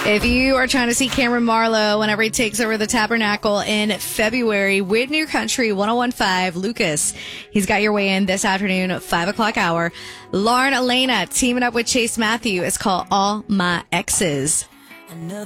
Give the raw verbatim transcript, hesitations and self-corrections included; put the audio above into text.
If you are trying to see Cameron Marlowe whenever he takes over the Tabernacle in February with New Country ten fifteen, Lucas, he's got your way in this afternoon, five o'clock hour. Lauren Elena teaming up with Chase Matthew. It's called All My Exes.